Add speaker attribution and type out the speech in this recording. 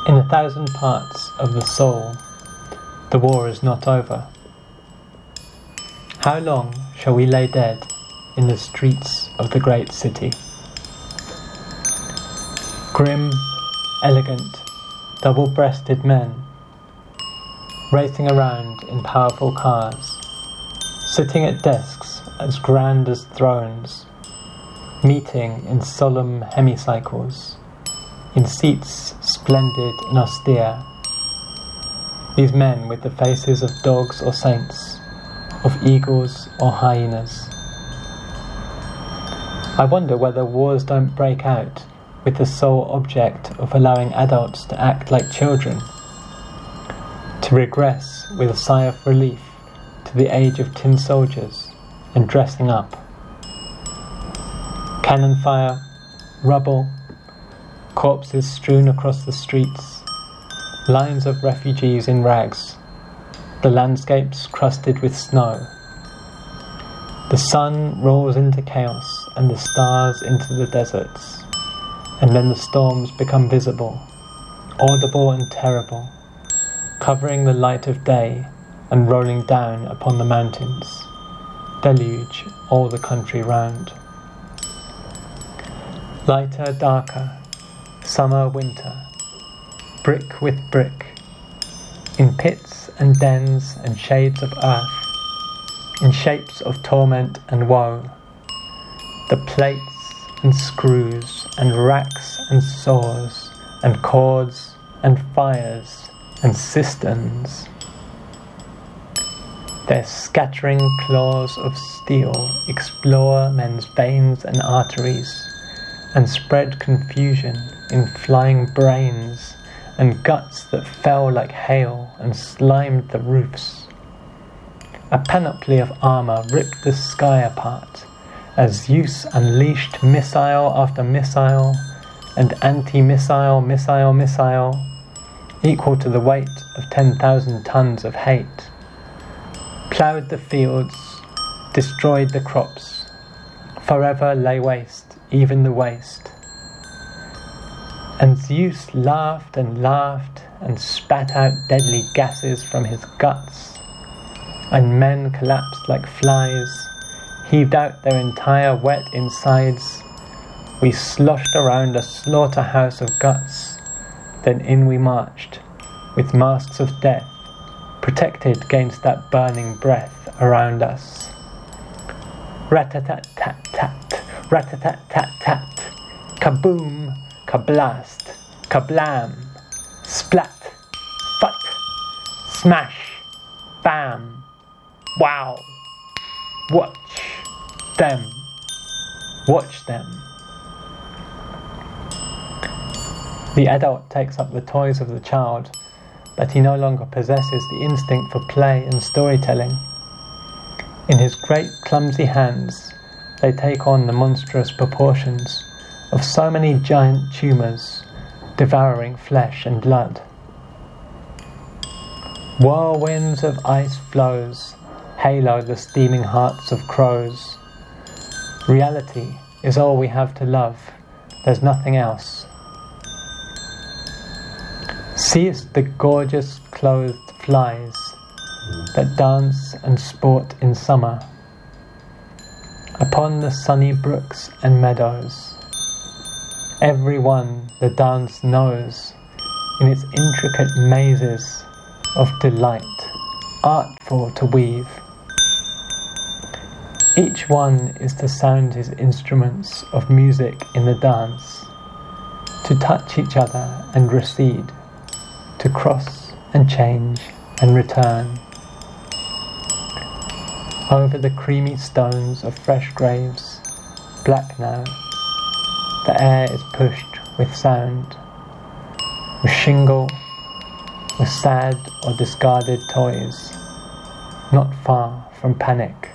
Speaker 1: In 1,000 parts of the soul, the war is not over. How long shall we lay dead in the streets of the great city? Grim, elegant, double-breasted men, racing around in powerful cars, sitting at desks as grand as thrones, meeting in solemn hemicycles, in seats splendid and austere. These men with the faces of dogs or saints, of eagles or hyenas. I wonder whether wars don't break out with the sole object of allowing adults to act like children, to regress with a sigh of relief to the age of tin soldiers and dressing up. Cannon fire, rubble, corpses strewn across the streets, lines of refugees in rags, the landscapes crusted with snow. The sun rolls into chaos and the stars into the deserts, and then the storms become visible, audible and terrible, covering the light of day and rolling down upon the mountains, deluge all the country round. Lighter, darker, summer, winter, brick with brick, in pits and dens and shades of earth, in shapes of torment and woe, the plates and screws and racks and saws and cords and fires and cisterns. Their scattering claws of steel explore men's veins and arteries and spread confusion in flying brains and guts that fell like hail and slimed the roofs. A panoply of armour ripped the sky apart as Zeus unleashed missile after missile and anti-missile, missile, equal to the weight of 10,000 tons of hate, ploughed the fields, destroyed the crops, forever lay waste even the waste. And Zeus laughed and spat out deadly gases from his guts, and men collapsed like flies, heaved out their entire wet insides. We sloshed around a slaughterhouse of guts, then in we marched, with masks of death, protected against that burning breath around us. Rat-a-tat-tat-tat, rat-a-tat-tat-tat, kaboom, kablast, kablam, splat, fut, smash, bam, wow. Watch them. Watch them. The adult takes up the toys of the child, but he no longer possesses the instinct for play and storytelling. In his great clumsy hands, they take on the monstrous proportions of so many giant tumours, devouring flesh and blood. Whirlwinds of ice flows halo the steaming hearts of crows. Reality is all we have to love. There's nothing else. Seest the gorgeous clothed flies that dance and sport in summer upon the sunny brooks and meadows. Every one the dance knows in its intricate mazes of delight, artful to weave. Each one is to sound his instruments of music in the dance, to touch each other and recede, to cross and change and return. Over the creamy stones of fresh graves, black now, the air is pushed with sound, with shingle, with sad or discarded toys, not far from panic.